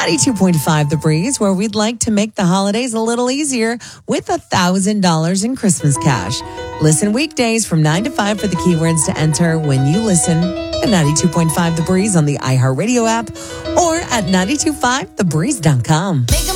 92.5 The Breeze, where we'd like to make the holidays a little easier with $1,000 in Christmas cash. Listen weekdays from 9 to 5 for the keywords to enter when you listen to 92.5 The Breeze on the iHeartRadio app or at 925thebreeze.com.